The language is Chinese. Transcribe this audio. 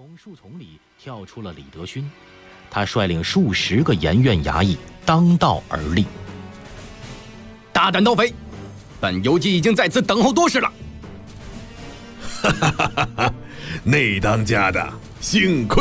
从树丛里跳出了李德勋，他率领数十个研院衙役当道而立。 大胆盗匪，本游击已经在此等候多时了。 哈哈哈哈！内当家的，幸亏